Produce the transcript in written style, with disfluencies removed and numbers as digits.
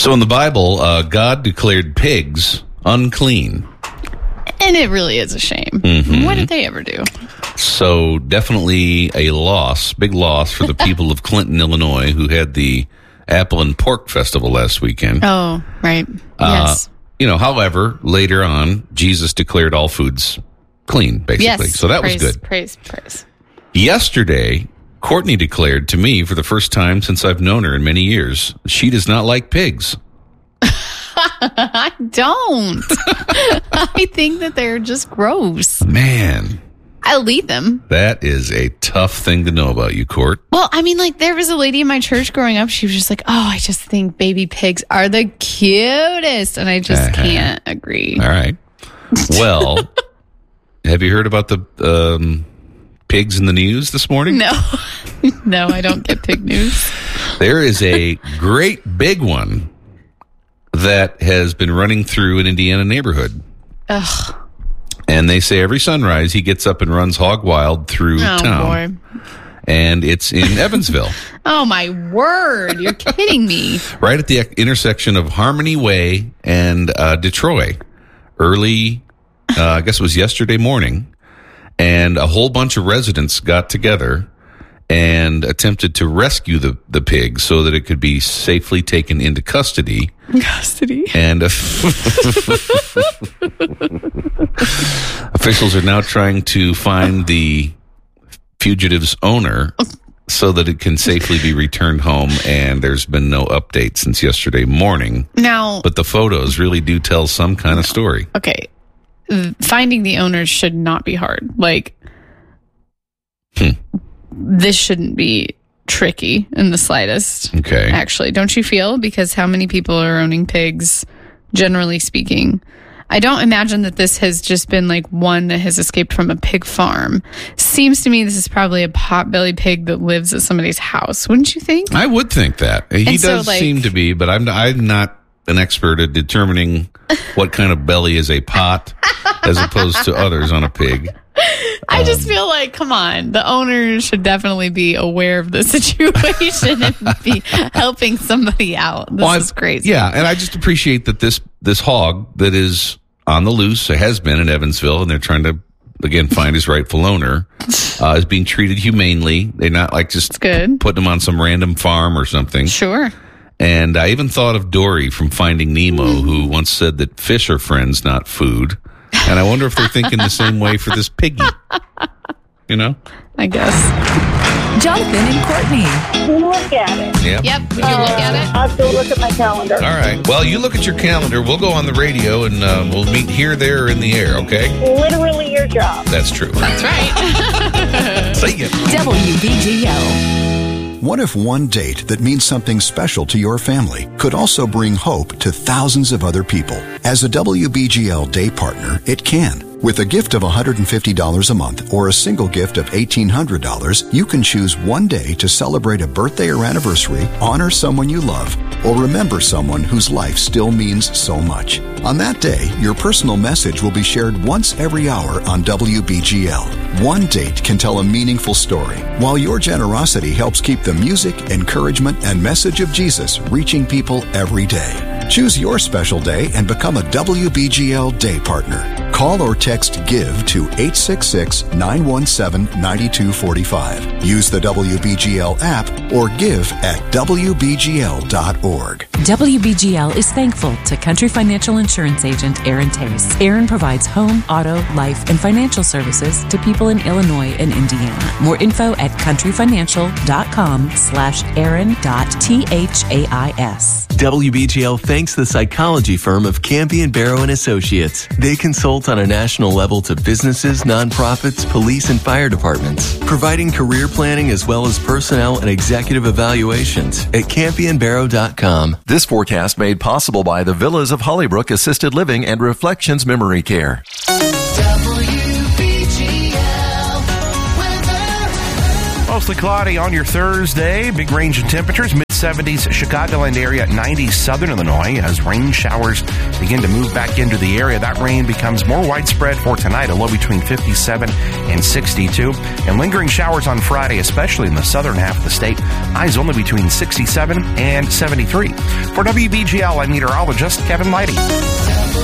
So in the Bible, God declared pigs unclean. And it really is a shame. Mm-hmm. What did they ever do? So definitely a loss, big loss for the people of Clinton, Illinois, who had the Apple and Pork Festival last weekend. Oh, right. Yes. However, later on, Jesus declared all foods clean, basically. Yes. So that was good. Praise. Yesterday, Courtney declared to me for the first time since I've known her in many years, she does not like pigs. I don't. I think that they're just gross. Man. I'll eat them. That is a tough thing to know about you, Court. Well, I mean, there was a lady in my church growing up. She was just like, I just think baby pigs are the cutest. And I just can't agree. All right. Well, have you heard about the pigs in the news this morning? No. No, I don't get pig news. There is a great big one that has been running through an Indiana neighborhood. Ugh. And they say every sunrise he gets up and runs hog wild through town. Boy. And it's in Evansville. Oh, my word. You're kidding me. Right at the intersection of Harmony Way and Detroit. Early, I guess it was yesterday morning. And a whole bunch of residents got together and attempted to rescue the pig so that it could be safely taken into custody. And officials are now trying to find the fugitive's owner so that it can safely be returned home. And there's been no update since yesterday morning. Now, but the photos really do tell some kind of story. Okay. Finding the owners should not be hard. This shouldn't be tricky in the slightest. Okay. Actually, don't you feel? Because how many people are owning pigs, generally speaking? I don't imagine that this has just been one that has escaped from a pig farm. Seems to me this is probably a potbelly pig that lives at somebody's house. Wouldn't you think? I would think that. He does seem to be, but I'm not an expert at determining what kind of belly is a pot as opposed to others on a pig. I just feel like, come on, the owner should definitely be aware of the situation and be helping somebody out. This is crazy. Yeah, and I just appreciate that this hog that is on the loose, has been in Evansville, and they're trying to, again, find his rightful owner, is being treated humanely. They're not just putting him on some random farm or something. Sure. And I even thought of Dory from Finding Nemo, who once said that fish are friends, not food. And I wonder if they're thinking the same way for this piggy. I guess. Jonathan and Courtney. Look at it. Yep. We can look at it. I'll have to look at my calendar. All right. Well, you look at your calendar. We'll go on the radio, and we'll meet here, there, or in the air, okay? Literally your job. That's true. That's right. See ya. WBGL. What if one date that means something special to your family could also bring hope to thousands of other people? As a WBGL day partner, it can. With a gift of $150 a month or a single gift of $1,800, you can choose one day to celebrate a birthday or anniversary, honor someone you love, or remember someone whose life still means so much. On that day, your personal message will be shared once every hour on WBGL. One date can tell a meaningful story, while your generosity helps keep the music, encouragement, and message of Jesus reaching people every day. Choose your special day and become a WBGL day partner. Call or text GIVE to 866-917-9245. Use the WBGL app or give at WBGL.org. WBGL is thankful to Country Financial Insurance Agent Aaron Tace. Aaron provides home, auto, life, and financial services to people in Illinois and Indiana. More info at countryfinancial.com/Aaron.THAIS. WBGL thanks the psychology firm of Campion Barrow and Associates. They consult on a national level to businesses, nonprofits, police, and fire departments, providing career planning as well as personnel and executive evaluations at CampionBarrow.com. This forecast made possible by the Villas of Hollybrook Assisted Living and Reflections Memory Care. Mostly cloudy on your Thursday. Big range in temperatures. 70s Chicagoland area, 90s southern Illinois as rain showers begin to move back into the area. That rain becomes more widespread for tonight, a low between 57 and 62. And lingering showers on Friday, especially in the southern half of the state. Highs only between 67 and 73. For WBGL, I'm meteorologist Kevin Lighty.